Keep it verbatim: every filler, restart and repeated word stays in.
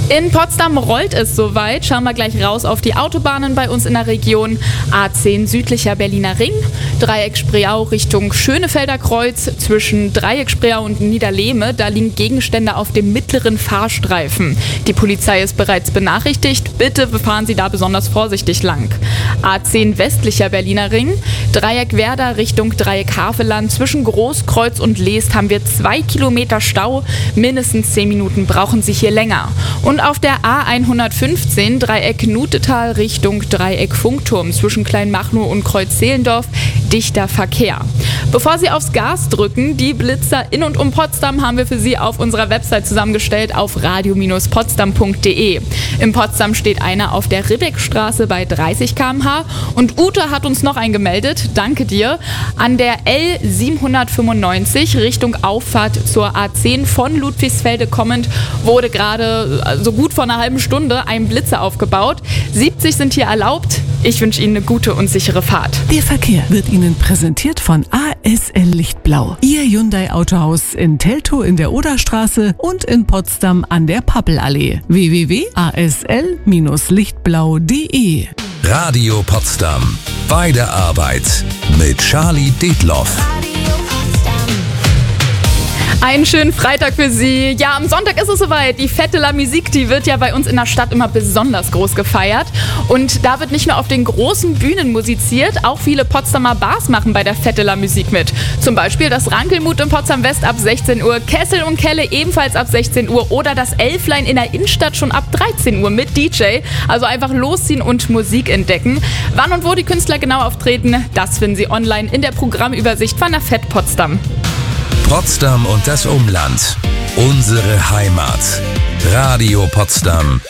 In Potsdam rollt es soweit. Schauen wir gleich raus auf die Autobahnen bei uns in der Region. A zehn südlicher Berliner Ring, Dreieck Spreeau Richtung Schönefelder Kreuz. Zwischen Dreieck Spreeau und Niederlehme, da liegen Gegenstände auf dem mittleren Fahrstreifen. Die Polizei ist bereits benachrichtigt. Bitte fahren Sie da besonders vorsichtig lang. A zehn westlicher Berliner Ring, Dreieck Werder Richtung Dreieck Havelland. Zwischen Großkreuz und Leest haben wir zwei Kilometer Stau. Mindestens zehn Minuten brauchen Sie hier länger. Und auf der A hundertfünfzehn, Dreieck Nutetal Richtung Dreieck Funkturm. Zwischen Kleinmachnow und Kreuz-Zehlendorf dichter Verkehr. Bevor Sie aufs Gas drücken, die Blitzer in und um Potsdam haben wir für Sie auf unserer Website zusammengestellt auf radio Bindestrich potsdam punkt de. In Potsdam steht einer auf der Ribbeckstraße bei dreißig Kilometer pro Stunde und Ute hat uns noch eingemeldet, danke dir, an der L siebenhundertfünfundneunzig Richtung Auffahrt zur A zehn von Ludwigsfelde kommend wurde gerade so gut vor einer halben Stunde ein Blitzer aufgebaut. siebzig sind hier erlaubt. Ich wünsche Ihnen eine gute und sichere Fahrt. Der Verkehr wird Ihnen präsentiert von A S L Lichtblau. Ihr Hyundai Autohaus in Teltow in der Oderstraße und in Potsdam an der Pappelallee. w w w punkt a s l bindestrich lichtblau punkt de Radio Potsdam. Bei der Arbeit mit Charlie Detloff. Einen schönen Freitag für Sie. Ja, am Sonntag ist es soweit. Die Fête de la Musique, die wird ja bei uns in der Stadt immer besonders groß gefeiert. Und da wird nicht nur auf den großen Bühnen musiziert, auch viele Potsdamer Bars machen bei der Fête de la Musique mit. Zum Beispiel das Rankelmut in Potsdam West ab sechzehn Uhr, Kessel und Kelle ebenfalls ab sechzehn Uhr oder das Elflein in der Innenstadt schon ab dreizehn Uhr mit D J. Also einfach losziehen und Musik entdecken. Wann und wo die Künstler genau auftreten, das finden Sie online in der Programmübersicht von der Fête Potsdam. Potsdam und das Umland. Unsere Heimat. Radio Potsdam.